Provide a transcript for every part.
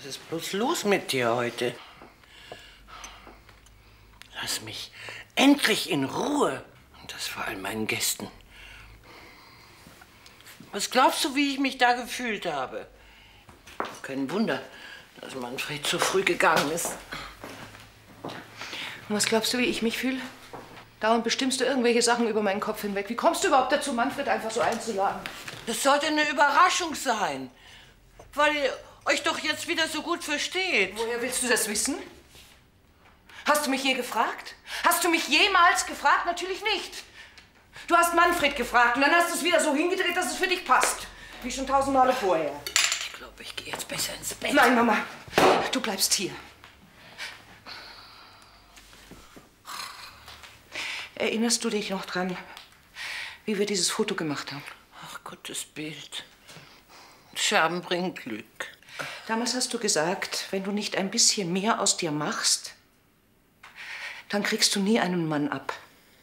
Was ist bloß los mit dir heute? Lass mich endlich in Ruhe. Und das vor allem meinen Gästen. Was glaubst du, wie ich mich da gefühlt habe? Kein Wunder, dass Manfred zu früh gegangen ist. Und was glaubst du, wie ich mich fühle? Dauernd bestimmst du irgendwelche Sachen über meinen Kopf hinweg. Wie kommst du überhaupt dazu, Manfred einfach so einzuladen? Das sollte eine Überraschung sein, weil ihr euch doch jetzt wieder so gut versteht. Woher willst du das wissen? Hast du mich je gefragt? Hast du mich jemals gefragt? Natürlich nicht. Du hast Manfred gefragt und dann hast du es wieder so hingedreht, dass es für dich passt. Wie schon 1000 Male vorher. Ich glaube, ich gehe jetzt besser ins Bett. Nein, Mama. Du bleibst hier. Erinnerst du dich noch dran, wie wir dieses Foto gemacht haben? Ach, Gottes Bild. Scherben bringen Glück. Damals hast du gesagt, wenn du nicht ein bisschen mehr aus dir machst, dann kriegst du nie einen Mann ab.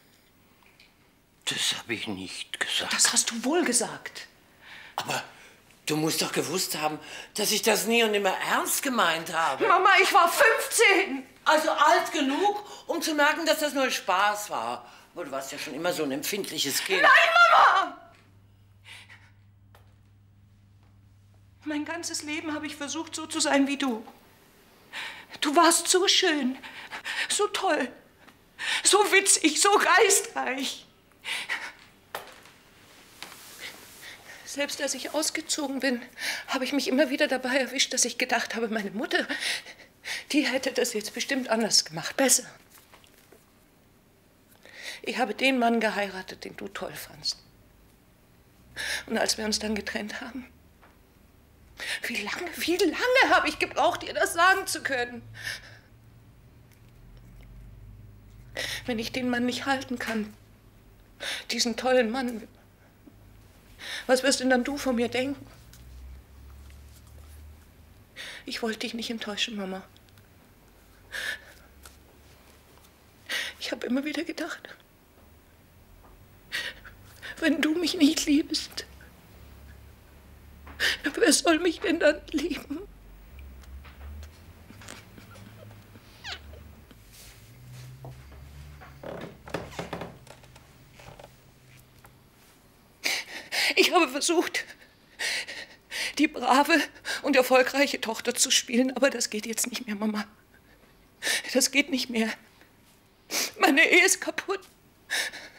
Das habe ich nicht gesagt. Das hast du wohl gesagt. Aber du musst doch gewusst haben, dass ich das nie und nimmer ernst gemeint habe. Mama, ich war 15. Also alt genug, um zu merken, dass das nur Spaß war. Aber du warst ja schon immer so ein empfindliches Kind. Nein, Mama! Mein ganzes Leben habe ich versucht, so zu sein wie du. Du warst so schön, so toll, so witzig, so geistreich. Selbst als ich ausgezogen bin, habe ich mich immer wieder dabei erwischt, dass ich gedacht habe, meine Mutter, die hätte das jetzt bestimmt anders gemacht, besser. Ich habe den Mann geheiratet, den du toll fandst. Und als wir uns dann getrennt haben, wie lange habe ich gebraucht, dir das sagen zu können? Wenn ich den Mann nicht halten kann, diesen tollen Mann, was wirst denn dann du von mir denken? Ich wollte dich nicht enttäuschen, Mama. Ich habe immer wieder gedacht, wenn du mich nicht liebst, wer soll mich denn dann lieben? Ich habe versucht, die brave und erfolgreiche Tochter zu spielen, aber das geht jetzt nicht mehr, Mama. Das geht nicht mehr. Meine Ehe ist kaputt.